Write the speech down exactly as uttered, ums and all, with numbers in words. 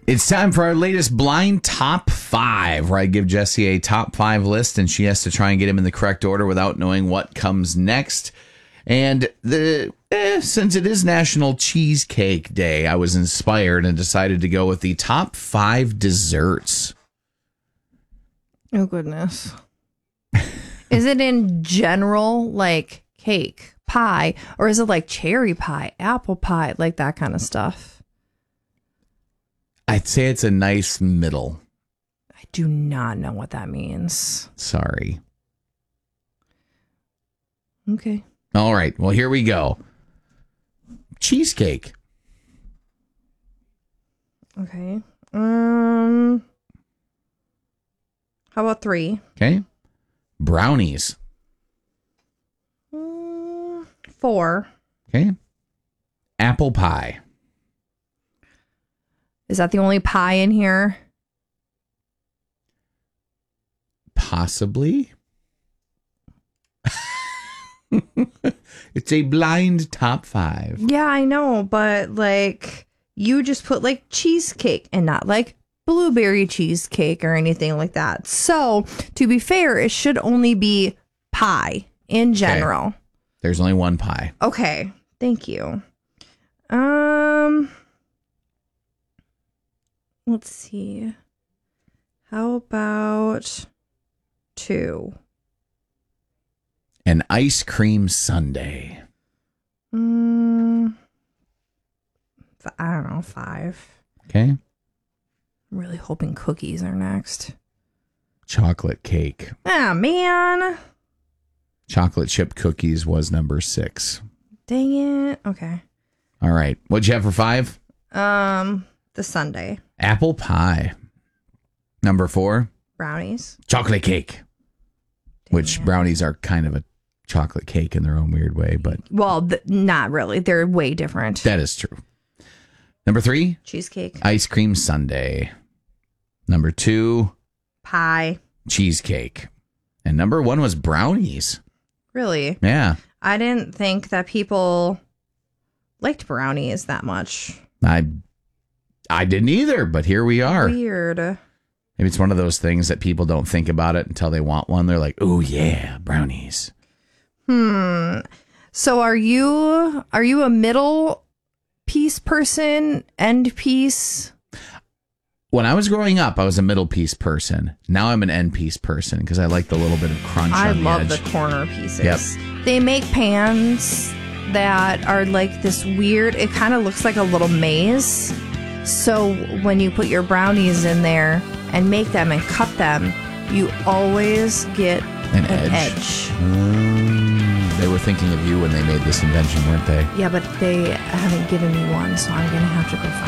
It's time for our latest blind top five, where I give Jessie a top five list, and she has to try and get them in the correct order without knowing what comes next. And the eh, since it is National Cheesecake Day, I was inspired and decided to go with the top five desserts. Oh, goodness. Is it in general like cake, pie, or is it like cherry pie, apple pie, like that kind of stuff? I'd say it's a nice middle. I do not know what that means. Sorry. Okay. All right. Well, here we go. Cheesecake. Okay. Um. How about three? Okay. Brownies. Mm, four. Okay. Apple pie. Is that the only pie in here? Possibly. It's a blind top five. Yeah, I know, but like you just put like cheesecake and not like blueberry cheesecake or anything like that. So to be fair, it should only be pie in general. Okay. There's only one pie. Okay, thank you. Um, let's see. How about two? An ice cream sundae. Mm, I don't know, five. Okay. I'm really hoping cookies are next. Chocolate cake. Ah, man. Chocolate chip cookies was number six. Dang it. Okay. All right. What'd you have for five? Um, the sundae. Apple pie. Number four. Brownies. Chocolate cake. Dang Which it. brownies are kind of a chocolate cake in their own weird way, but Well, th- not really. They're way different. that is true. Number three. Cheesecake. Ice cream sundae. Number two. Pie. Cheesecake. And number one was brownies. Really? Yeah. I didn't think that people liked brownies that much. I I didn't either, but here we are. Weird. Maybe it's one of those things that people don't think about it until they want one. They're like, oh yeah, brownies. Hmm. So are you are you a middle piece person, end piece? When I was growing up, I was a middle piece person. Now I'm an end piece person because I like the little bit of crunch I on the love edge. the corner pieces. Yep. They make pans that are like this weird, it kind of looks like a little maze. So when you put your brownies in there and make them and cut them, you always get An an, edge. edge. Mm, they were thinking of you when they made this invention, weren't they? Yeah, but they haven't given me one, so I'm going to have to go find